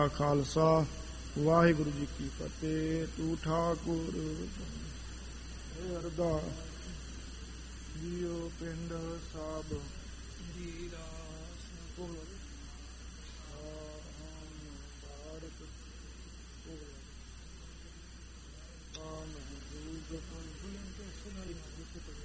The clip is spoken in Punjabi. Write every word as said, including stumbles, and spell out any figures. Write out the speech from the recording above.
ਖਾਲਸਾ ਵਾਹਿਗੁਰੂ ਜੀ ਕੀ ਫਤਿਹ। ਤੂੰ ਠਾਕੁਰ ਅਰਦਾਸ ਜੀਓ ਪਿੰਡ ਸਾਹਿਬ ਜੀ ਦਾਸ ਕੋਲ ਭਾਰਤ ਕੋਲ ਆਮ ਗੁਰੂ ਜਪਨ ਬੁਲੰਦ ਸੁਨਾਈ